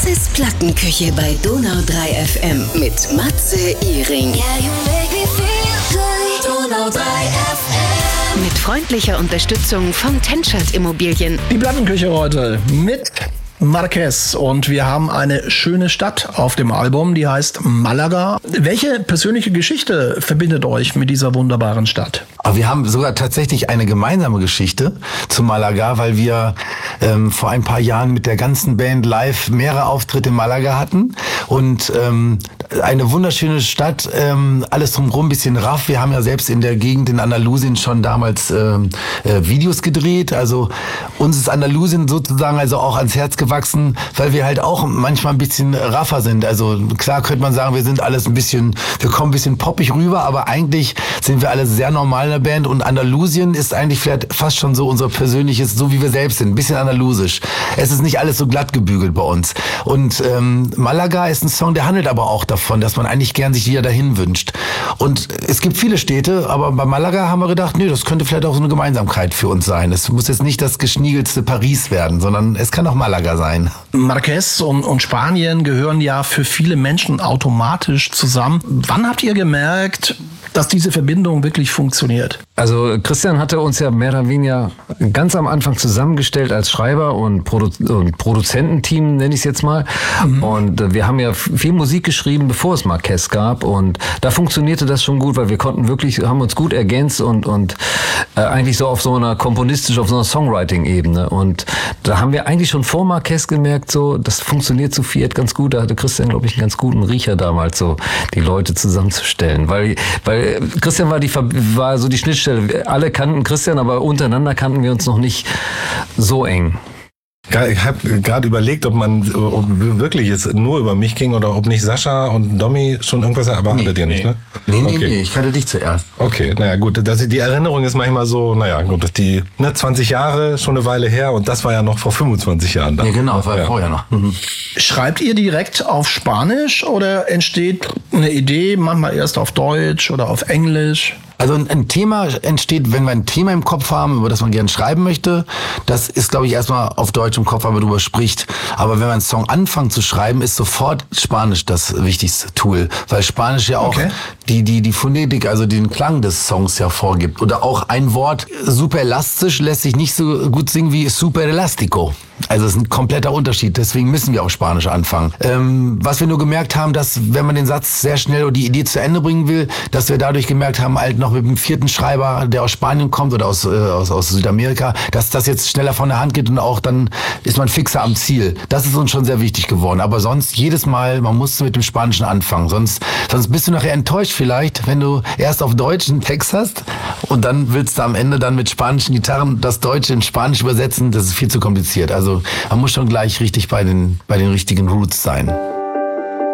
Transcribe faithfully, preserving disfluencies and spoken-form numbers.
Matzes Plattenküche bei Donau drei F M mit Matze Iring. Yeah, you make me feel good. Donau drei F M. Mit freundlicher Unterstützung von Tenschert Immobilien. Die Plattenküche heute mit Marquez und wir haben eine schöne Stadt auf dem Album, die heißt Malaga. Welche persönliche Geschichte verbindet euch mit dieser wunderbaren Stadt? Aber wir haben sogar tatsächlich eine gemeinsame Geschichte zu Malaga, weil wir ähm, vor ein paar Jahren mit der ganzen Band live mehrere Auftritte in Malaga hatten und ähm, eine wunderschöne Stadt, ähm, alles drumherum ein bisschen raff. Wir haben ja selbst in der Gegend in Andalusien schon damals ähm, äh, Videos gedreht, also uns ist Andalusien sozusagen also auch ans Herz gewachsen, weil wir halt auch manchmal ein bisschen raffer sind. Also klar könnte man sagen, wir sind alles ein bisschen, wir kommen ein bisschen poppig rüber, aber eigentlich sind wir alle sehr normal in der Band und Andalusien ist eigentlich vielleicht fast schon so unser persönliches, so wie wir selbst sind, ein bisschen andalusisch. Es ist nicht alles so glatt gebügelt bei uns. Und ähm, Malaga ist ein Song, der handelt aber auch davon, dass man eigentlich gern sich wieder dahin wünscht. Und es gibt viele Städte, aber bei Malaga haben wir gedacht, nee, das könnte vielleicht auch so eine Gemeinsamkeit für uns sein. Es muss jetzt nicht das geschniegelste Paris werden, sondern es kann auch Malaga sein. Marquez und, und Spanien gehören ja für viele Menschen automatisch zusammen. Wann habt ihr gemerkt, dass diese Verbindung wirklich funktioniert? Also Christian hatte uns ja mehr oder weniger ganz am Anfang zusammengestellt als Schreiber und, Produ- und Produzententeam, nenne ich es jetzt mal. Mhm. Und äh, wir haben ja viel Musik geschrieben, bevor es Marquez gab. Und da funktionierte das schon gut, weil wir konnten wirklich, haben uns gut ergänzt und, und äh, eigentlich so auf so einer komponistisch, auf so einer Songwriting-Ebene. Und da haben wir eigentlich schon vor Marquez gemerkt, so, das funktioniert zu viert ganz gut. Da hatte Christian, glaube ich, einen ganz guten Riecher damals, so die Leute zusammenzustellen. Weil, weil Christian war die, war so die Schnittstelle. Alle kannten Christian, aber untereinander kannten wir uns noch nicht so eng. Ich habe gerade überlegt, ob man ob wirklich jetzt nur über mich ging oder ob nicht Sascha und Domi schon irgendwas, aber nee, hattet ihr nicht, nee. ne? Nee, nee, okay. nee, ich kannte dich zuerst. Okay, naja gut, das, die Erinnerung ist manchmal so, naja gut, dass die ne, zwanzig Jahre, schon eine Weile her und das war ja noch vor fünfundzwanzig Jahren. Da. Ja genau, das war ja ja vorher noch. Mhm. Schreibt ihr direkt auf Spanisch oder entsteht eine Idee manchmal erst auf Deutsch oder auf Englisch? Also ein Thema entsteht, wenn wir ein Thema im Kopf haben, über das man gerne schreiben möchte. Das ist, glaube ich, erstmal auf Deutsch im Kopf, wenn man darüber spricht. Aber wenn man einen Song anfängt zu schreiben, ist sofort Spanisch das wichtigste Tool. Weil Spanisch ja auch okay. die, die, die Phonetik, also den Klang des Songs ja vorgibt. Oder auch ein Wort, super elastisch, lässt sich nicht so gut singen wie super elastico. Also es ist ein kompletter Unterschied, deswegen müssen wir auch Spanisch anfangen. Ähm, was wir nur gemerkt haben, dass wenn man den Satz sehr schnell oder die Idee zu Ende bringen will, dass wir dadurch gemerkt haben, halt noch mit dem vierten Schreiber, der aus Spanien kommt oder aus, äh, aus, aus Südamerika, dass das jetzt schneller von der Hand geht und auch dann ist man fixer am Ziel. Das ist uns schon sehr wichtig geworden. Aber sonst jedes Mal, man muss mit dem Spanischen anfangen. Sonst, sonst bist du nachher enttäuscht vielleicht, wenn du erst auf Deutsch einen Text hast und dann willst du am Ende dann mit spanischen Gitarren das Deutsche in Spanisch übersetzen. Das ist viel zu kompliziert. Also man muss schon gleich richtig bei den, bei den richtigen Roots sein.